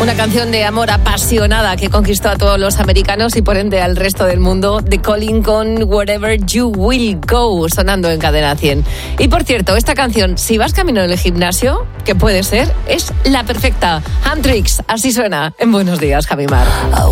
Una canción de amor apasionada que conquistó a todos los americanos y por ende al resto del mundo. The Calling con Wherever You Will Go, sonando en Cadena 100. Y por cierto, esta canción, si vas camino del gimnasio, que puede ser, es la perfecta. Handtricks, así suena en Buenos Días, Javi Mar.